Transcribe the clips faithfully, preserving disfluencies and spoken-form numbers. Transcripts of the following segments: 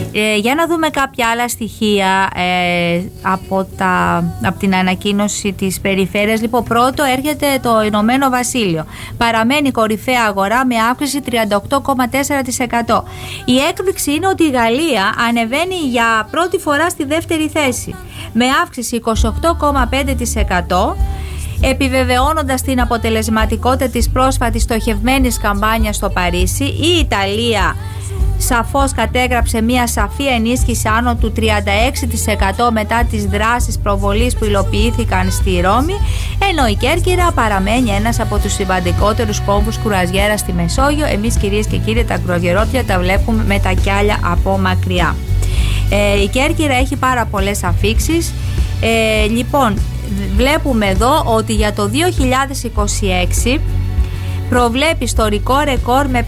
Ε, για να δούμε κάποια άλλα στοιχεία ε, από, τα, από την ανακοίνωση της περιφέρειας. Λοιπόν, πρώτο έρχεται το Ηνωμένο Βασίλειο. Παραμένει κορυφαία αγορά με αύξηση τριάντα οκτώ κόμμα τέσσερα τοις εκατό. Η έκπληξη είναι ότι η Γαλλία ανεβαίνει για πρώτη φορά στη δεύτερη θέση με αύξηση είκοσι οκτώ κόμμα πέντε τοις εκατό, επιβεβαιώνοντας την αποτελεσματικότητα της πρόσφατης στοχευμένης καμπάνιας στο Παρίσι. Η Ιταλία σαφώς κατέγραψε μια σαφή ενίσχυση άνω του τριάντα έξι τοις εκατό μετά τις δράσεις προβολής που υλοποιήθηκαν στη Ρώμη, ενώ η Κέρκυρα παραμένει ένας από τους σημαντικότερους κόμβους κρουαζιέρα στη Μεσόγειο. Εμείς, κυρίες και κύριοι, τα κρουαζιερόπλια τα βλέπουμε με τα κιάλια από μακριά. Ε, η Κέρκυρα έχει πάρα πολλές αφίξεις. Ε, λοιπόν, βλέπουμε εδώ ότι για το δύο χιλιάδες είκοσι έξι προβλέπει ιστορικό ρεκόρ με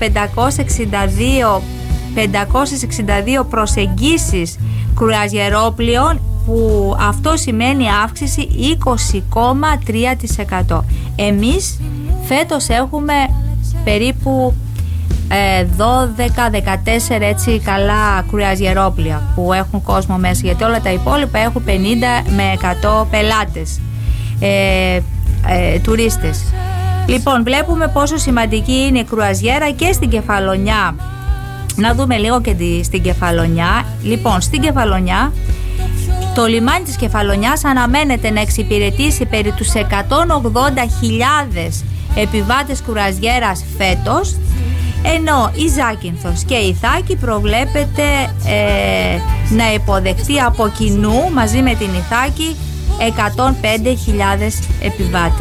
πεντακόσιες εξήντα δύο προσεγγίσεις κρουαζιερόπλοιων, που αυτό σημαίνει αύξηση είκοσι κόμμα τρία τοις εκατό. Εμείς φέτος έχουμε περίπου ε, δώδεκα δεκατέσσερα έτσι καλά κρουαζιερόπλια που έχουν κόσμο μέσα, γιατί όλα τα υπόλοιπα έχουν πενήντα με εκατό πελάτες, ε, ε, τουρίστες. Λοιπόν, βλέπουμε πόσο σημαντική είναι η κρουαζιέρα και στην Κεφαλονιά. Να δούμε λίγο και τη, στην Κεφαλονιά. Λοιπόν, στην Κεφαλονιά, το λιμάνι της Κεφαλονιάς αναμένεται να εξυπηρετήσει περί τους εκατόν ογδόντα χιλιάδες επιβάτες κρουαζιέρας φέτος, ενώ η Ζάκυνθος και η Ιθάκη προβλέπεται ε, να υποδεχτεί από κοινού μαζί με την Ιθάκη εκατόν πέντε χιλιάδες επιβάτες.